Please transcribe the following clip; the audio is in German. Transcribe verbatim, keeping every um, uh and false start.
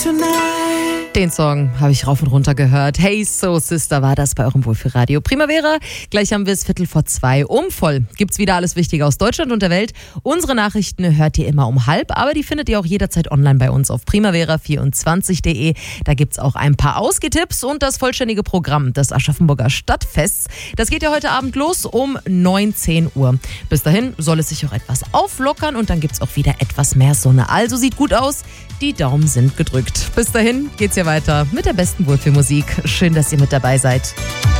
Den Song habe ich rauf und runter gehört. Hey So Sister war das bei eurem Wohlfühlradio Primavera. Gleich haben wir es Viertel vor zwei um voll. Gibt's wieder alles Wichtige aus Deutschland und der Welt. Unsere Nachrichten hört ihr immer um halb, aber die findet ihr auch jederzeit online bei uns auf primavera vierundzwanzig punkt de. Da gibt's auch ein paar Ausgehtipps und das vollständige Programm des Aschaffenburger Stadtfests. Das geht ja heute Abend los um neunzehn Uhr. Bis dahin soll es sich auch etwas auflockern und dann gibt's auch wieder etwas mehr Sonne. Also sieht gut aus. Die Daumen sind gedrückt. Bis dahin geht's ja weiter mit der besten Wohlfühlmusik. Schön, dass ihr mit dabei seid.